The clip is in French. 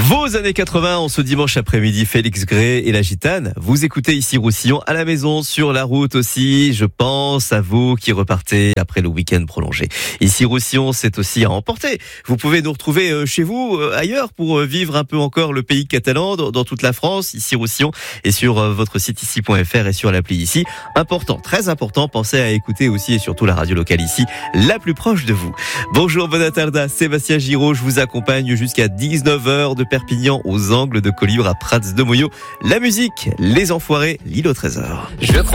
Vos années 80 en ce dimanche après-midi, Félix Gray et la Gitane. Vous écoutez ici Roussillon à la maison, sur la route aussi. Je pense à vous qui repartez après le week-end prolongé. Ici Roussillon, c'est aussi à emporter. Vous pouvez nous retrouver chez vous, ailleurs, pour vivre un peu encore le pays catalan dans toute la France, ici Roussillon, et sur votre site ici.fr et sur l'appli ici. Important, très important, pensez à écouter aussi et surtout la radio locale ici, la plus proche de vous. Bonjour, bonne tarda, Sébastien Giraud, je vous accompagne jusqu'à 19h de Perpignan aux angles de Collioure à Prats de Moyo. La musique, les enfoirés, l'île au trésor. Je crois